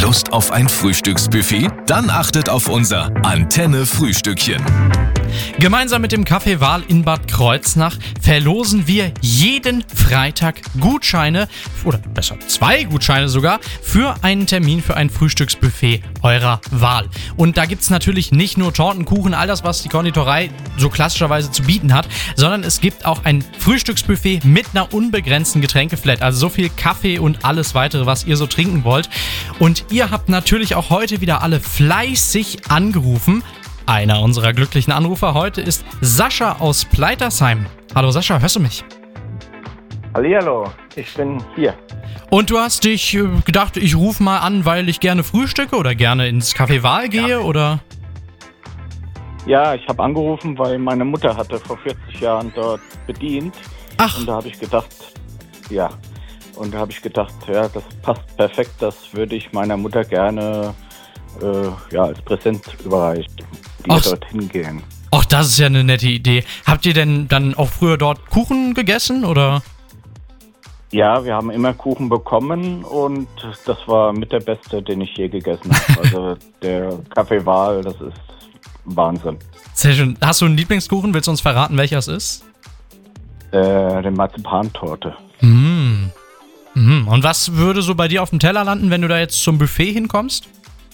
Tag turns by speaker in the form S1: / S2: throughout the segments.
S1: Lust auf ein Frühstücksbuffet? Dann achtet auf unser Antenne-Frühstückchen.
S2: Gemeinsam mit dem Café Wahl in Bad Kreuznach verlosen wir jeden Freitag Gutscheine, oder besser 2 Gutscheine sogar, für einen Termin für ein Frühstücksbuffet eurer Wahl. Und da gibt es natürlich nicht nur Torten, Kuchen, all das, was die Konditorei so klassischerweise zu bieten hat, sondern es gibt auch ein Frühstücksbuffet mit einer unbegrenzten Getränkeflat, also so viel Kaffee und alles weitere, was ihr so trinken wollt. Und ihr habt natürlich auch heute wieder alle fleißig angerufen. Einer unserer glücklichen Anrufer heute ist Sascha aus Pleitersheim. Hallo Sascha, hörst du mich?
S3: Hallihallo, ich bin hier.
S2: Und du hast dich gedacht, ich rufe mal an, weil ich gerne frühstücke oder gerne ins Café Wahl gehe, oder?
S3: Ja, ich habe angerufen, weil meine Mutter hatte vor 40 Jahren dort bedient.
S2: Ach.
S3: Und da habe ich gedacht, ja, das passt perfekt, das würde ich meiner Mutter gerne als Präsent überreichen.
S2: Ach.
S3: Dorthin gehen.
S2: Ach, das ist ja eine nette Idee. Habt ihr denn dann auch früher dort Kuchen gegessen, oder?
S3: Ja, wir haben immer Kuchen bekommen und das war mit der beste, den ich je gegessen habe. Also der Café Wahl, das ist Wahnsinn.
S2: Sehr schön. Hast du einen Lieblingskuchen? Willst du uns verraten, welcher es ist?
S3: Die Marzipantorte.
S2: Und was würde so bei dir auf dem Teller landen, wenn du da jetzt zum Buffet hinkommst?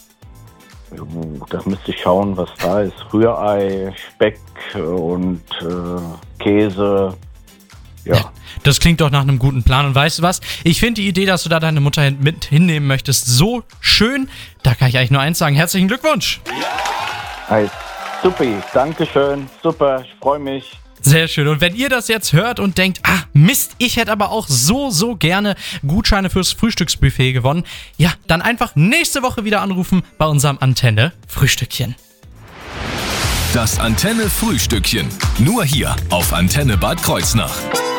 S3: Das müsste ich schauen, was da ist. Rührei, Speck und Käse. Ja.
S2: Das klingt doch nach einem guten Plan. Und weißt du was? Ich finde die Idee, dass du da deine Mutter mit hinnehmen möchtest, so schön. Da kann ich eigentlich nur eins sagen. Herzlichen Glückwunsch.
S3: Hey, supi, dankeschön. Super, ich freue mich.
S2: Sehr schön. Und wenn ihr das jetzt hört und denkt, Mist, ich hätte aber auch so gerne Gutscheine fürs Frühstücksbuffet gewonnen, ja, dann einfach nächste Woche wieder anrufen bei unserem Antenne-Frühstückchen.
S1: Das Antenne-Frühstückchen. Nur hier auf Antenne Bad Kreuznach.